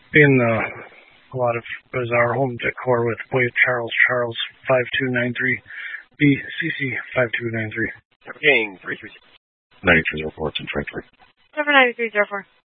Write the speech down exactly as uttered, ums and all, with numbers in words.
in uh, a lot of bizarre home decor with Wade Charles, Charles five two nine three, B C C five two nine three. King three three six. ninety-three oh four, ten twenty-three. Seven ninety-three oh four.